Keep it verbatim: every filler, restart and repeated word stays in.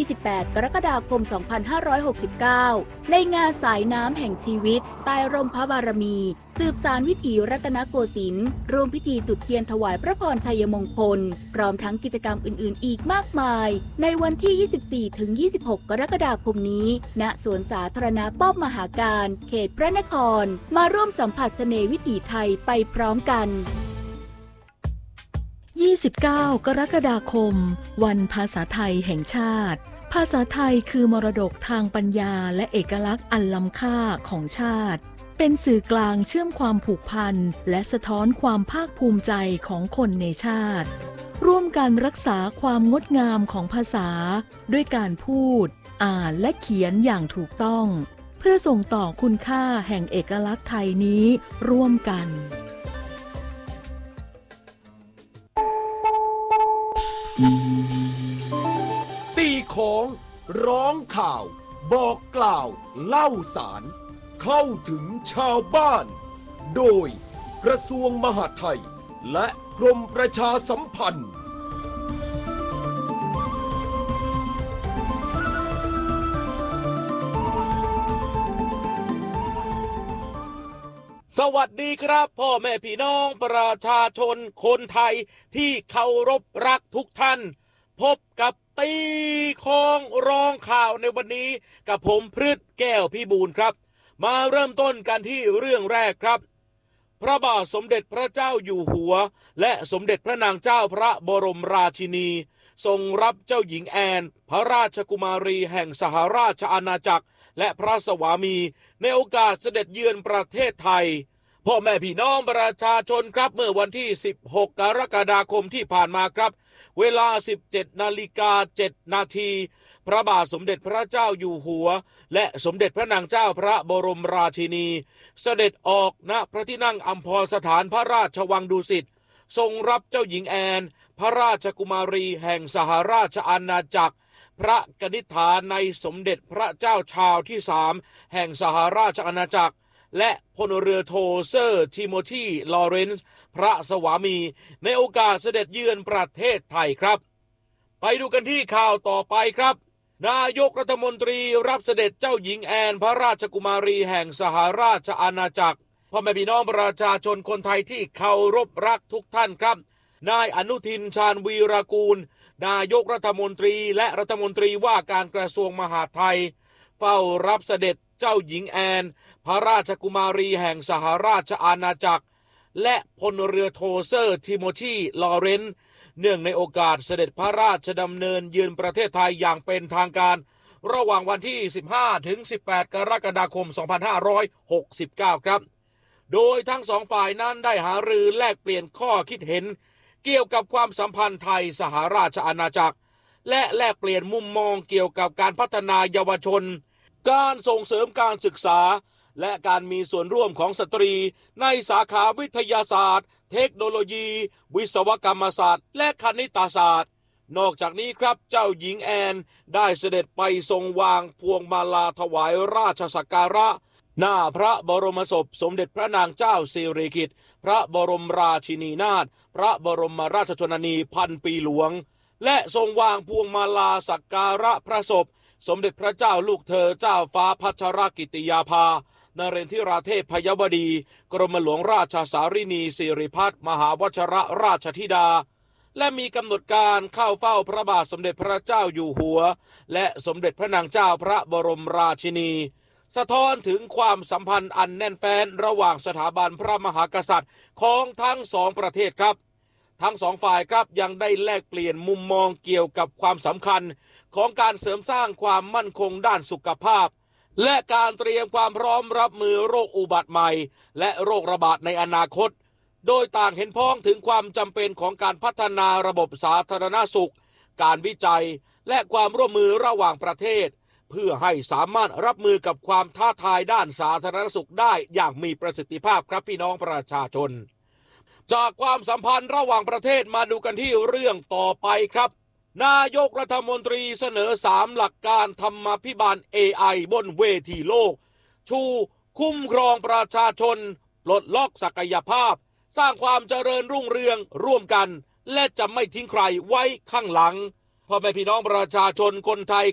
ยี่สิบแปด กรกฎาคม สองพันห้าร้อยหกสิบเก้า ในงานสายน้ำแห่งชีวิตใต้ร่มพระบารมีสืบสานวิถีรัตนโกสินทร์ร่วมพิธีจุดเทียนถวายพระพรชัยมงคลพร้อมทั้งกิจกรรมอื่นๆอีกมากมายในวันที่ ยี่สิบสี่ถึงยี่สิบหก กรกฎาคมนี้ณสวนสาธารณะป้อมมหาการเขตพระนครมาร่วมสัมผัสเสน่ห์วิถีไทยไปพร้อมกันยี่สิบเก้า กรกฎาคมวันภาษาไทยแห่งชาติภาษาไทยคือมรดกทางปัญญาและเอกลักษณ์อันล้ำค่าของชาติเป็นสื่อกลางเชื่อมความผูกพันและสะท้อนความภาคภูมิใจของคนในชาติร่วมกันรักษาความงดงามของภาษาด้วยการพูดอ่านและเขียนอย่างถูกต้องเพื่อส่งต่อคุณค่าแห่งเอกลักษณ์ไทยนี้ร่วมกันตีของร้องข่าวบอกกล่าวเล่าสารเข้าถึงชาวบ้านโดยกระทรวงมหาดไทยและกรมประชาสัมพันธ์สวัสดีครับพ่อแม่พี่น้องประชาชนคนไทยที่เคารพรักทุกท่านพบกับตีของร้องข่าวในวันนี้กับผมพฤทธิ์แก้วพิบูลครับมาเริ่มต้นกันที่เรื่องแรกครับพระบาทสมเด็จพระเจ้าอยู่หัวและสมเด็จพระนางเจ้าพระบรมราชินีทรงรับเจ้าหญิงแอนพระราชกุมารีแห่งสหราชอาณาจักรและพระสวามีในโอกาสเสด็จเยือนประเทศไทยพ่อแม่พี่น้องประชาชนครับเมื่อวันที่สิบหกกรกฎาคมที่ผ่านมาครับเวลา สิบเจ็ดนาฬิกาเจ็ดนาทีพระบาทสมเด็จพระเจ้าอยู่หัวและสมเด็จพระนางเจ้าพระบรมราชินีเสด็จออกณพระที่นั่งอัมพรสถานพระราชวังดุสิตทรงรับเจ้าหญิงแอนพระราชกุมารีแห่งสหราชอาณาจักรพระกนิษฐาในสมเด็จพระเจ้าชาวที่สามแห่งสหราชอาณาจักรและพลเรือโทเซอร์ทิโมธีลอเรนซ์พระสวามีในโอกาสเสด็จเยือนประเทศไทยครับไปดูกันที่ข่าวต่อไปครับนายกรัฐมนตรีรับเสด็จเจ้าหญิงแอนพระราชกุมารีแห่งสหราชอาณาจักรพ่อแม่พี่น้องประชาชนคนไทยที่เคารพรักทุกท่านครับนายอนุทินชาญวีรกูลนายกรัฐมนตรีและรัฐมนตรีว่าการกระทรวงมหาดไทยเฝ้ารับเสด็จเจ้าหญิงแอนพระราชกุมารีแห่งสหราชอาณาจักรและพลเรือโทเซอร์ทิโมธีลอเรนซ์เนื่องในโอกาสเสด็จพระราชดำเนินเยือนประเทศไทยอย่างเป็นทางการระหว่างวันที่สิบห้าถึงสิบแปดกรกฎาคมสองพันห้าร้อยหกสิบเก้าครับโดยทั้งสองฝ่ายนั้นได้หารือแลกเปลี่ยนข้อคิดเห็นเกี่ยวกับความสัมพันธ์ไทยสหราชอาณาจักรและแลกเปลี่ยนมุมมองเกี่ยวกับการพัฒนาเยาวชนการส่งเสริมการศึกษาและการมีส่วนร่วมของสตรีในสาขาวิทยาศาสตร์เทคโนโลยีวิศวกรรมศาสตร์และคณิตศาสตร์นอกจากนี้ครับเจ้าหญิงแอนได้เสด็จไปทรงวางพวงมาลาถวายราชสักการะหน้าพระบรมศพสมเด็จพระนางเจ้าสิริกิติ์พระบรมราชินีนาถพระบรมราชชนนีพันปีหลวงและทรงวางพวงมาลาสักการะพระศพสมเด็จพระเจ้าลูกเธอเจ้าฟ้าพัชรกิติยาภานเรนทิราเทพพยวดีกรมหลวงราชสารินีสิริพัฒน์มหาวชรราชธิดาและมีกำหนดการเข้าเฝ้าพระบาทสมเด็จพระเจ้าอยู่หัวและสมเด็จพระนางเจ้าพระบรมราชินีสะท้อนถึงความสัมพันธ์อันแน่นแฟ้นระหว่างสถาบันพระมหากษัตริย์ของทั้งสองประเทศครับทั้งสองฝ่ายครับยังได้แลกเปลี่ยนมุมมองเกี่ยวกับความสำคัญของการเสริมสร้างความมั่นคงด้านสุขภาพและการเตรียมความพร้อมรับมือโรคอุบัติใหม่และโรคระบาดในอนาคตโดยต่างเห็นพ้องถึงความจำเป็นของการพัฒนาระบบสาธารณสุขการวิจัยและความร่วมมือระหว่างประเทศเพื่อให้สามารถรับมือกับความท้าทายด้านสาธารณสุขได้อย่างมีประสิทธิภาพครับพี่น้องประชาชนจากความสัมพันธ์ระหว่างประเทศมาดูกันที่เรื่องต่อไปครับนายกรัฐมนตรีเสนอสามหลักการธรรมาภิบาล เอ ไอ บนเวทีโลกชูคุ้มครองประชาชนปลดล็อกศักยภาพสร้างความเจริญรุ่งเรืองร่วมกันและจะไม่ทิ้งใครไว้ข้างหลังพ่อแม่พี่น้องประชาชนคนไทย